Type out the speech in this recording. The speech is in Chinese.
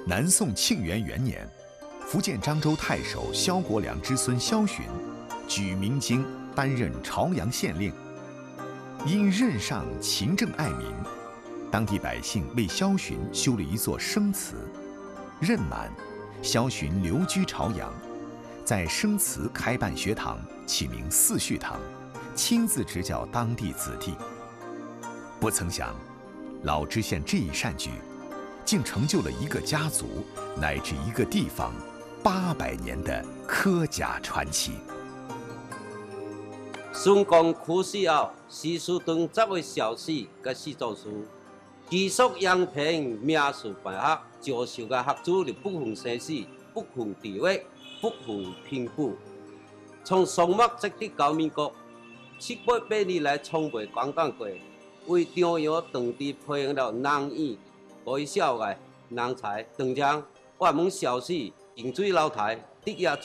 南宋庆元元年，福建漳州太守萧国良之孙萧洵，举明经担任朝阳县令。因任上勤政爱民，当地百姓为萧洵修了一座生祠。任满，萧洵留居朝阳，在生祠开办学堂，起名四序堂，亲自执教当地子弟。不曾想，老知县这一善举，竟成就了一个家族乃至一个地方800年的科甲传奇。 孙公去世后，司书长这位小婿甲四祖师，继续养平名士办学，教授嘅学子就不分生死，不分地位，不分贫富。从宋末直至到民国700年来，从未间断过。为中央当地培养了难以改小嘅人才，当将万门小婿近水楼台，第一